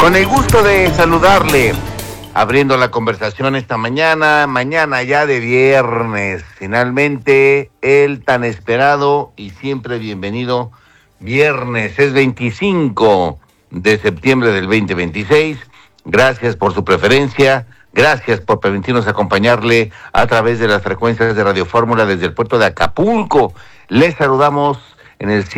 Con el gusto de saludarle, abriendo la conversación esta mañana ya de viernes, finalmente el tan esperado y siempre bienvenido viernes, es 25 de septiembre del 2026, gracias por su preferencia, gracias por permitirnos acompañarle a través de las frecuencias de Radio Fórmula desde el puerto de Acapulco. Les saludamos en el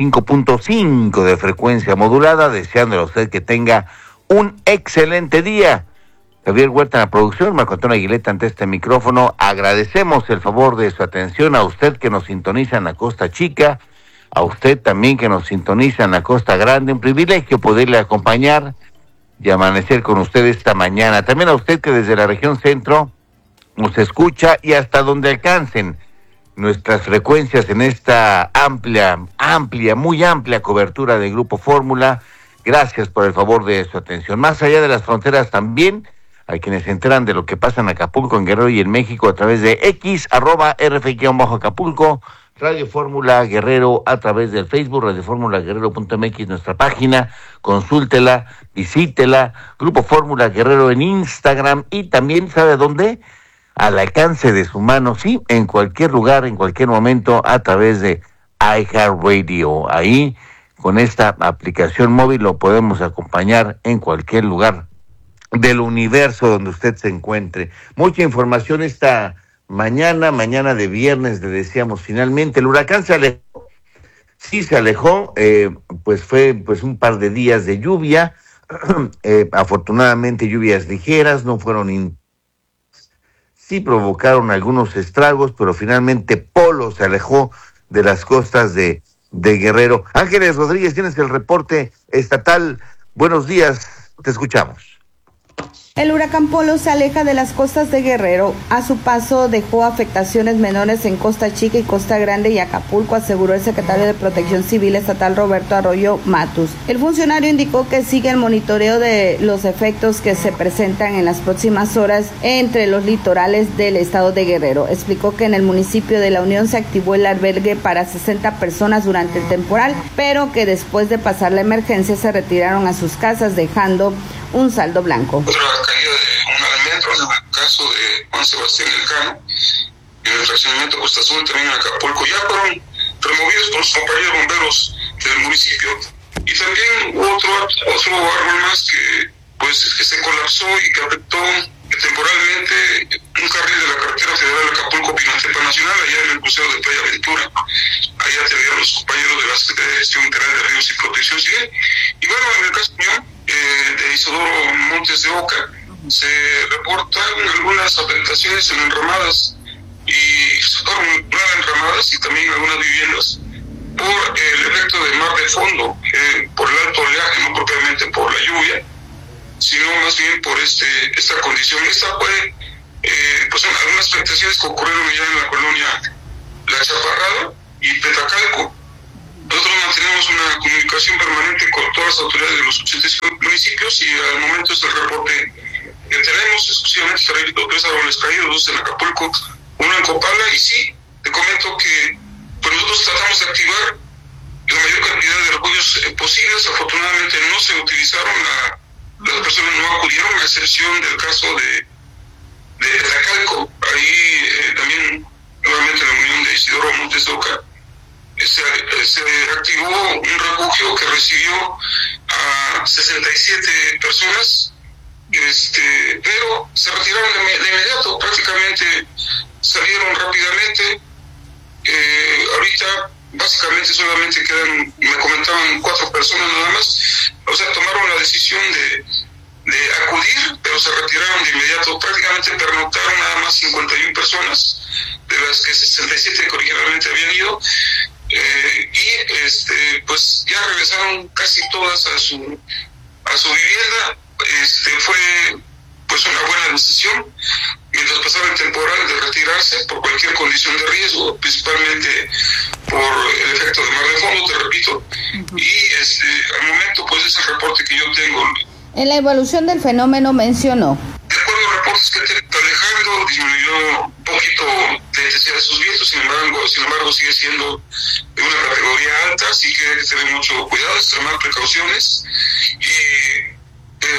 105.5 de frecuencia modulada, deseándole a usted que tenga un excelente día. Javier Huerta en la producción, Marco Antonio Aguileta ante este micrófono. Agradecemos el favor de su atención a usted que nos sintoniza en la Costa Chica, a usted también que nos sintoniza en la Costa Grande. Un privilegio poderle acompañar y amanecer con usted esta mañana. También a usted que desde la región centro nos escucha y hasta donde alcancen nuestras frecuencias en esta muy amplia cobertura de Grupo Fórmula. Gracias por el favor de su atención. Más allá de las fronteras también, hay quienes se enteran de lo que pasa en Acapulco, en Guerrero y en México a través de X, @RF_Acapulco, Radio Fórmula Guerrero a través del Facebook, radioformulaguerrero.mx, nuestra página, consúltela, visítela, Grupo Fórmula Guerrero en Instagram y también, ¿sabe dónde? Al alcance de su mano, sí, en cualquier lugar, en cualquier momento, a través de iHeartRadio. Ahí, con esta aplicación móvil, lo podemos acompañar en cualquier lugar del universo donde usted se encuentre. Mucha información esta mañana de viernes, le decíamos, finalmente, el huracán se alejó. Sí, se alejó, pues fue un par de días de lluvia, afortunadamente lluvias ligeras, no fueron sí provocaron algunos estragos, pero finalmente Polo se alejó de las costas de Guerrero. Ángeles Rodríguez, tienes el reporte estatal. Buenos días, te escuchamos. El huracán Polo se aleja de las costas de Guerrero. A su paso dejó afectaciones menores en Costa Chica y Costa Grande y Acapulco, aseguró el secretario de Protección Civil estatal Roberto Arroyo Matus. El funcionario indicó que sigue el monitoreo de los efectos que se presentan en las próximas horas entre los litorales del estado de Guerrero. Explicó que en el municipio de La Unión se activó el albergue para 60 personas durante el temporal, pero que después de pasar la emergencia se retiraron a sus casas dejando un saldo blanco. Otra caída de un elemento, en el caso de Juan Sebastián Elcano, en el fraccionamiento Costa Azul, también en Acapulco, ya fueron removidos por los compañeros bomberos del municipio. Y también hubo otro árbol más que se colapsó y que afectó temporalmente un carril de la carretera federal Acapulco-Pinatepa Nacional, allá en el crucero de Playa Ventura. Allá atendieron los compañeros de la Secretaría de Gestión Integral de Ríos y Protección Civil. Y bueno, en el caso mío, de Isidoro Montes de Oca, se reportaron algunas afectaciones en enramadas y fueron 9 enramadas y también algunas viviendas por el efecto de mar de fondo, por el alto oleaje, no propiamente por la lluvia, sino más bien por esta condición. Esta fue algunas afectaciones que ocurrieron allá en la colonia La Chaparrada y Petacalco. Nosotros mantenemos una comunicación permanente con todas las autoridades de los 85 municipios y al momento es el reporte que tenemos. Exclusivamente se registró 3 árboles caídos, 2 en Acapulco, 1 en Copala, y sí, te comento que nosotros tratamos de activar la mayor cantidad de refugios posibles. Afortunadamente no se utilizaron, las personas no acudieron, a excepción del caso de Petacalco. Ahí también nuevamente la unión de Isidoro Montes de Oca se activó un refugio que recibió a 67 personas, pero se retiraron de inmediato, prácticamente salieron rápidamente. Ahorita básicamente solamente quedan, me comentaban, 4 personas nada más. O sea, tomaron la decisión de acudir, pero se retiraron de inmediato. Prácticamente pernoctaron nada más 51 personas, de las que 67 que originalmente habían ido. Pues ya regresaron casi todas a su vivienda. Fue pues una buena decisión mientras pasaba el temporal de retirarse por cualquier condición de riesgo, principalmente por el efecto de mar de fondo, te repito. Y al momento pues es el reporte que yo tengo. En la evolución del fenómeno mencionó: de acuerdo a reportes que te está alejando, disminuyó un poquito de intensidad de sus vientos, sin embargo sigue siendo de una categoría alta, así que hay que tener mucho cuidado, extremar precauciones. Y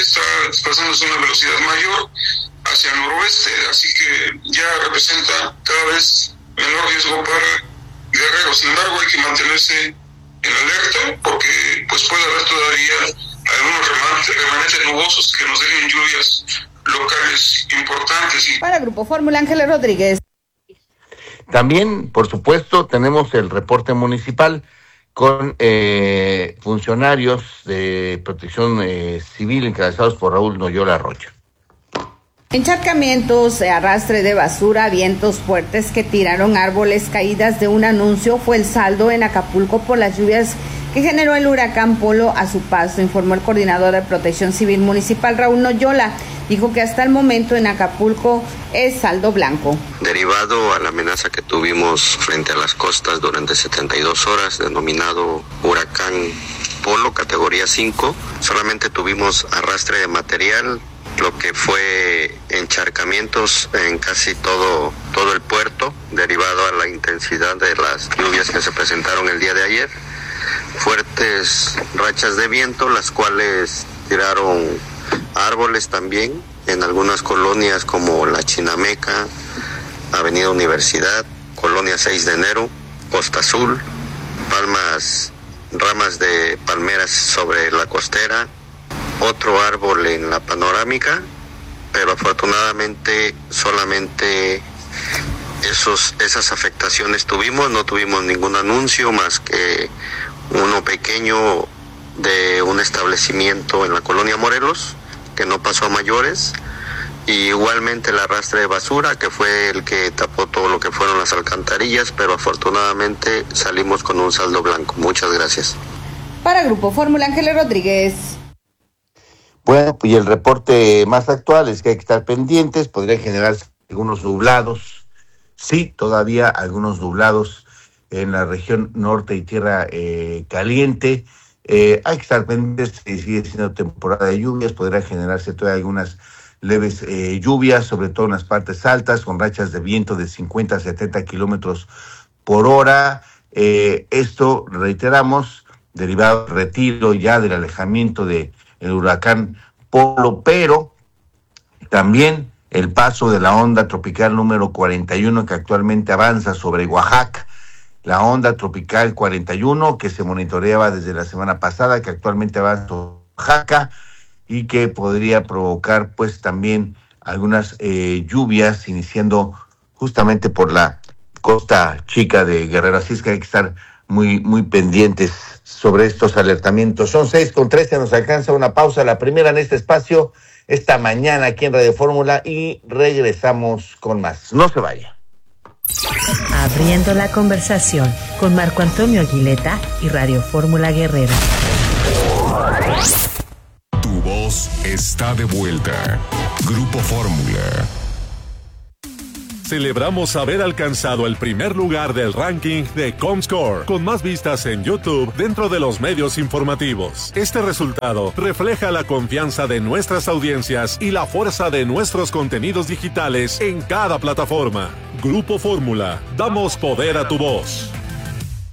está desplazándose a una velocidad mayor hacia el noroeste, así que ya representa cada vez menor riesgo para Guerrero. Sin embargo, hay que mantenerse en alerta porque pues puede haber todavía algunos remanentes nubosos que nos dejen lluvias locales importantes. Para Grupo Fórmula, Ángeles Rodríguez. También, por supuesto, tenemos el reporte municipal con funcionarios de protección civil encabezados por Raúl Noyola Rocha. Encharcamientos, arrastre de basura, vientos fuertes que tiraron árboles, caídas de un anuncio fue el saldo en Acapulco por las lluvias que generó el huracán Polo a su paso, informó el coordinador de Protección Civil Municipal, Raúl Noyola. Dijo que hasta el momento en Acapulco es saldo blanco. Derivado a la amenaza que tuvimos frente a las costas durante 72 horas, denominado huracán Polo, categoría 5, solamente tuvimos arrastre de material, lo que fue encharcamientos en casi todo el puerto, derivado a la intensidad de las lluvias que se presentaron el día de ayer. Fuertes rachas de viento, las cuales tiraron árboles también en algunas colonias como La Chinameca, Avenida Universidad, Colonia 6 de Enero, Costa Azul, ramas de palmeras sobre la costera, otro árbol en la panorámica, pero afortunadamente solamente esas afectaciones no tuvimos ningún anuncio más que uno pequeño de un establecimiento en la colonia Morelos, que no pasó a mayores, y igualmente el arrastre de basura, que fue el que tapó todo lo que fueron las alcantarillas, pero afortunadamente salimos con un saldo blanco. Muchas gracias. Para Grupo Fórmula, Ángeles Rodríguez. Bueno, y el reporte más actual es que hay que estar pendientes, podrían generarse algunos nublados, sí, todavía algunos nublados en la región norte y tierra caliente. Hay que estar pendientes, sigue siendo temporada de lluvias, podrá generarse todavía algunas leves lluvias, sobre todo en las partes altas, con rachas de viento de 50 a 70 kilómetros por hora. Esto, reiteramos, derivado del retiro ya del alejamiento del huracán Polo, pero también el paso de la onda tropical número 41 que actualmente avanza sobre Oaxaca, la onda tropical 41 que se monitoreaba desde la semana pasada, que actualmente avanza sobre Oaxaca y que podría provocar pues también algunas lluvias iniciando justamente por la costa chica de Guerrero. Así es que hay que estar muy pendientes sobre estos alertamientos. Son 6:13, nos alcanza una pausa, la primera en este espacio, esta mañana aquí en Radio Fórmula, y regresamos con más. No se vaya. Abriendo la conversación con Marco Antonio Aguileta y Radio Fórmula Guerrero. Tu voz está de vuelta. Grupo Fórmula. Celebramos haber alcanzado el primer lugar del ranking de Comscore, con más vistas en YouTube dentro de los medios informativos. Este resultado refleja la confianza de nuestras audiencias y la fuerza de nuestros contenidos digitales en cada plataforma. Grupo Fórmula, damos poder a tu voz.